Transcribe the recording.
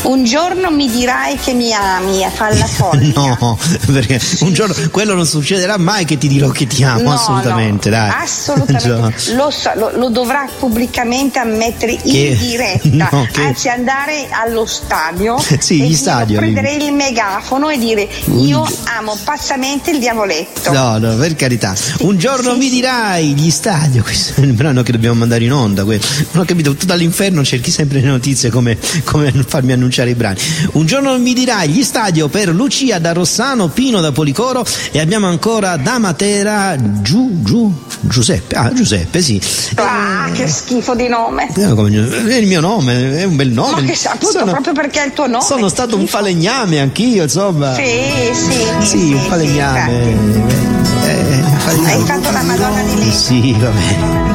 Un giorno mi dirai che mi ami, falla foglia. No, perché un giorno quello non succederà mai che ti dirò che ti amo, No, assolutamente, no, dai. assolutamente. Lo dovrà pubblicamente ammettere in diretta, no, anzi andare allo stadio sì, e gli stadi, prendere il megafono e dire io amo pazzamente il Diavoletto. No, per carità. Un giorno mi dirai gli stadio, questo è il brano che dobbiamo mandare in onda. Non ho capito, tu dall'inferno cerchi sempre le notizie come farmi annunciare i brani. Un giorno mi dirai gli stadio per Lucia da Rossano, Pino da Policoro e abbiamo ancora da Matera Giuseppe. Ah, Giuseppe, sì. Ah, che schifo di nome. È il mio nome, è un bel nome. Ma che appunto, proprio perché è il tuo nome. Sono stato un falegname anch'io, insomma. Sì, un falegname. Hai fatto la Madonna di Lei. Sì, va bene.